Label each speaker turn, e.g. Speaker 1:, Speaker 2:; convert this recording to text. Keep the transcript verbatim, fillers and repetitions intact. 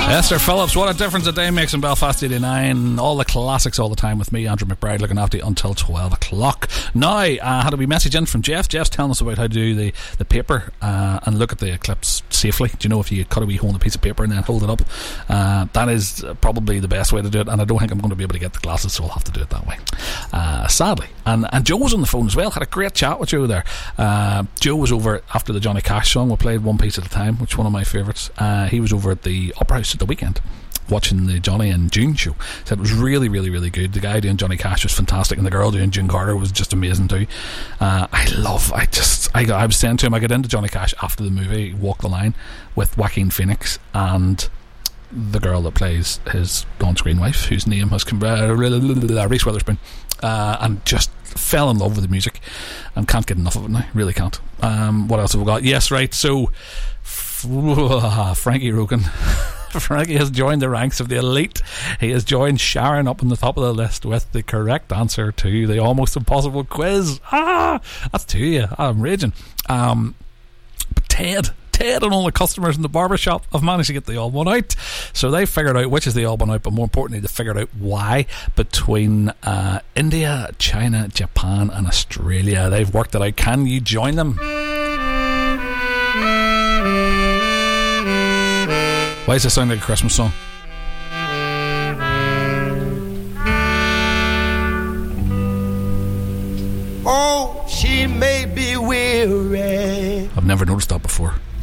Speaker 1: Esther Phillips, what a difference a day makes in Belfast eighty-nine. All the classics all the time with me, Andrew McBride, looking after you until twelve o'clock. Now, uh, had a wee message in from Jeff. Jeff's telling us about how to do the, the paper uh, and look at the eclipse safely. Do you know if you cut a wee hole in a piece of paper and then hold it up? Uh, that is probably the best way to do it, and I don't think I'm going to be able to get the glasses, so I'll have to do it that way. Uh, sadly. And, and Joe was on the phone as well. Had a great chat with Joe there. Uh, Joe was over after the Johnny Cash song. We played One Piece at a Time, which is one of my favourites. Uh, he was over at the Opera House at the weekend watching the Johnny and June show. Said it was really, really, really good. The guy doing Johnny Cash was fantastic, and the girl doing June Carter was just amazing too. Uh, I love, I just, I, got, I was saying to him, I got into Johnny Cash after the movie Walk the Line with Joaquin Phoenix and the girl that plays his on-screen wife, whose name has come, uh, Reese Witherspoon, uh, and just fell in love with the music and can't get enough of it now. Really can't. Um, what else have we got? Yes, right. So f- Frankie Rogan. Frankie has joined the ranks of the elite. He has joined Sharon up on the top of the list with the correct answer to the almost impossible quiz. Ah, that's two of you. I'm raging. Um, but Ted Ted and all the customers in the barbershop have managed to get the odd one out. So they figured out which is the odd one out, but more importantly, they figured out why between uh, India, China, Japan and Australia. They've worked it out. Can you join them? Why does it sound like a Christmas song?
Speaker 2: Oh, she may be weary.
Speaker 1: I've never noticed that before.